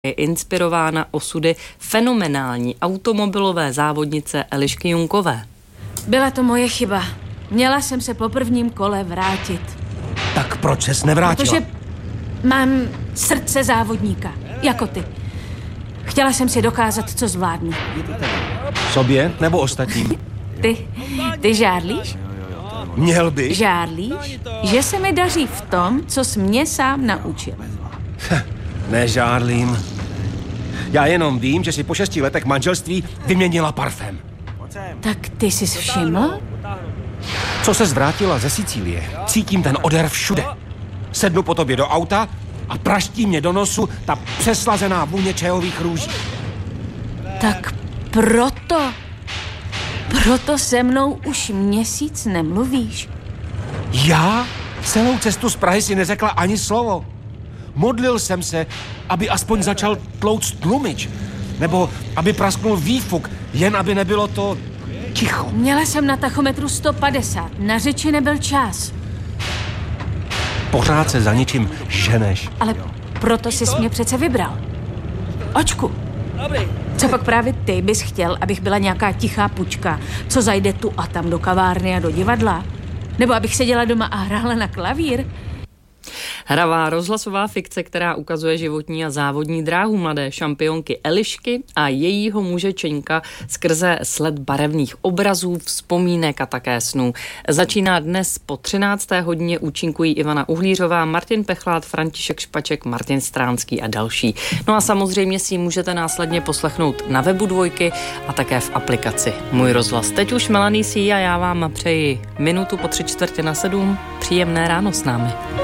je inspirována osudy fenomenální automobilové závodnice Elišky Junkové. Byla to moje chyba. Měla jsem se po prvním kole vrátit. Tak proč ses nevrátila? Protože mám srdce závodníka, jako ty. Chtěla jsem si dokázat, co zvládnu. Sobě nebo ostatním? Ty žárlíš? Měl bych. Žárlíš, že se mi daří v tom, co jsi mě sám naučil. Nežárlím. Já jenom vím, že si po 6 letech manželství vyměnila parfém. Tak ty jsi všiml? Co se zvrátila ze Sicílie, cítím ten odér všude. Sednu po tobě do auta a praští mě do nosu ta přeslazená vůně čajových růží. Tak proto se mnou už měsíc nemluvíš. Já celou cestu z Prahy si neřekla ani slovo. Modlil jsem se, aby aspoň začal tlouct tlumič, nebo aby prasknul výfuk, jen aby nebylo to ticho. Měla jsem na tachometru 150, na řeči nebyl čas. Pořád se za ničím ženeš. Ale proto jsi mě přece vybral. Očku, co pak právě ty bys chtěl, abych byla nějaká tichá pučka, co zajde tu a tam do kavárny a do divadla? Nebo abych seděla doma a hrála na klavír? Hravá rozhlasová fikce, která ukazuje životní a závodní dráhu mladé šampionky Elišky a jejího muže Čeňka skrze sled barevných obrazů, vzpomínek a také snů. Začíná dnes po 13. hodině, účinkují Ivana Uhlířová, Martin Pechlát, František Špaček, Martin Stránský a další. No a samozřejmě si ji můžete následně poslechnout na webu Dvojky a také v aplikaci Můj rozhlas. Teď už Melanie C. a já vám přeji minutu po 6:45. Příjemné ráno s námi.